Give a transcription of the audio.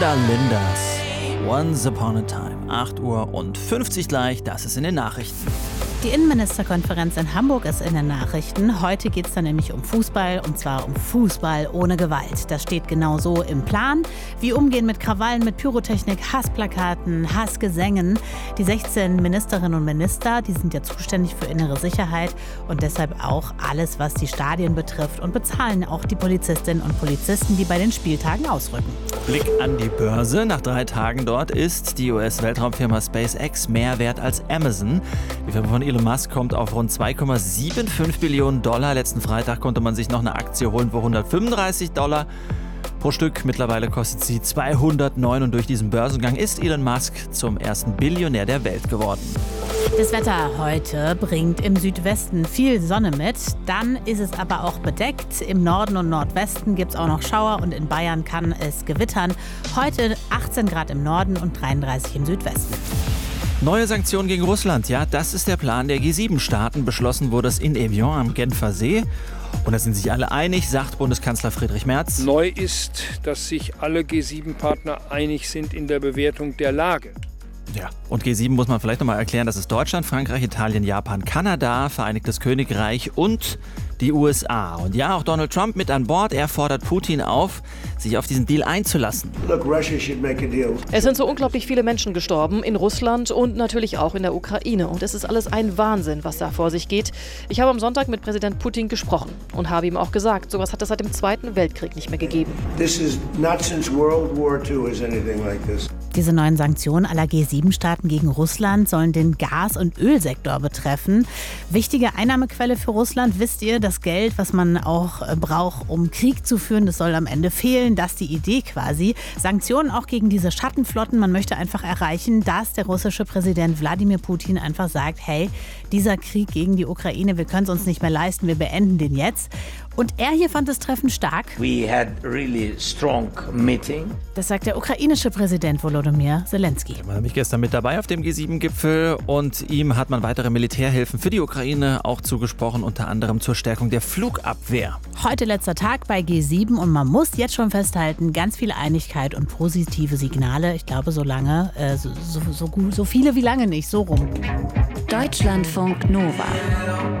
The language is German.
Da Lindas. Once Upon a Time. 8:50 Uhr gleich, das ist in den Nachrichten. Die Innenministerkonferenz in Hamburg ist in den Nachrichten. Heute geht es dann nämlich um Fußball, und zwar um Fußball ohne Gewalt. Das steht genau so im Plan. Wie umgehen mit Krawallen, mit Pyrotechnik, Hassplakaten, Hassgesängen. Die 16 Ministerinnen und Minister, die sind ja zuständig für innere Sicherheit und deshalb auch alles, was die Stadien betrifft, und bezahlen auch die Polizistinnen und Polizisten, die bei den Spieltagen ausrücken. Blick an die Börse. Nach 3 Tagen dort ist die US-Weltraumfirma SpaceX mehr wert als Amazon. Die Firma von Elon Musk kommt auf rund 2,75 Billionen $. Letzten Freitag konnte man sich noch eine Aktie holen für $135 pro Stück. Mittlerweile kostet sie 209 und durch diesen Börsengang ist Elon Musk zum ersten Billionär der Welt geworden. Das Wetter heute bringt im Südwesten viel Sonne mit. Dann ist es aber auch bedeckt. Im Norden und Nordwesten gibt es auch noch Schauer und in Bayern kann es gewittern. Heute 18 Grad im Norden und 33 im Südwesten. Neue Sanktionen gegen Russland, ja, das ist der Plan der G7-Staaten. Beschlossen wurde es in Evian am Genfer See. Und da sind sich alle einig, sagt Bundeskanzler Friedrich Merz. Neu ist, dass sich alle G7-Partner einig sind in der Bewertung der Lage. Ja, und G7 muss man vielleicht nochmal erklären, das ist Deutschland, Frankreich, Italien, Japan, Kanada, Vereinigtes Königreich und die USA. Und ja, auch Donald Trump mit an Bord. Er fordert Putin auf, sich auf diesen Deal einzulassen. Es sind so unglaublich viele Menschen gestorben in Russland und natürlich auch in der Ukraine. Und es ist alles ein Wahnsinn, was da vor sich geht. Ich habe am Sonntag mit Präsident Putin gesprochen und habe ihm auch gesagt, sowas hat es seit dem Zweiten Weltkrieg nicht mehr gegeben. Diese neuen Sanktionen aller G7-Staaten gegen Russland sollen den Gas- und Ölsektor betreffen. Wichtige Einnahmequelle für Russland, wisst ihr, das Geld, was man auch braucht, um Krieg zu führen, das soll am Ende fehlen. Das ist die Idee quasi. Sanktionen auch gegen diese Schattenflotten. Man möchte einfach erreichen, dass der russische Präsident Wladimir Putin einfach sagt, hey, dieser Krieg gegen die Ukraine, wir können es uns nicht mehr leisten, wir beenden den jetzt. Und er hier fand das Treffen stark. Das sagt der ukrainische Präsident Volodymyr Zelensky. Er war nämlich gestern mit dabei auf dem G7-Gipfel und ihm hat man weitere Militärhilfen für die Ukraine auch zugesprochen, unter anderem zur Stärkung der Flugabwehr. Heute letzter Tag bei G7 und man muss jetzt schon festhalten, ganz viel Einigkeit und positive Signale. Ich glaube, so lange, so viele wie lange nicht, so rum. Deutschlandfunk Nova.